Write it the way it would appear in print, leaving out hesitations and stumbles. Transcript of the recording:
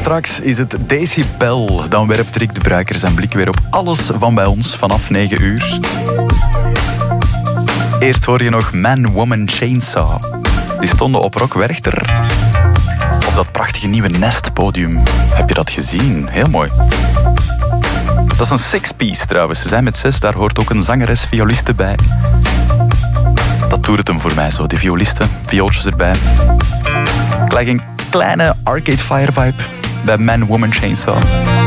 Straks is het Decibel. Dan werpt Rick de Bruiker zijn blik weer op alles van bij ons vanaf 9 uur. Eerst hoor je nog Man, Woman, Chainsaw. Die stonden op Rock Werchter. Op dat prachtige nieuwe Nest-podium. Heb je dat gezien? Heel mooi. Dat is een six-piece trouwens. Ze zijn met 6, daar hoort ook een zangeres-violiste bij. Dat doet het hem voor mij zo. Die violisten, viooltjes erbij. Krijg een kleine Arcade Fire vibe bij Man, Woman, Chainsaw.